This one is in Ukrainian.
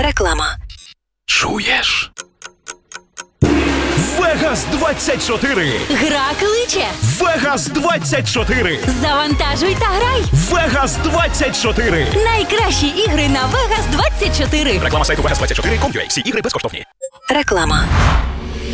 Реклама. Чуєш? Вегас 24! Гра кличе. Вегас 24! Завантажуй та грай. Вегас 24! Найкращі ігри на Vegas 24. Реклама сайту Vegas24.com.ua. Всі ігри безкоштовні. Реклама.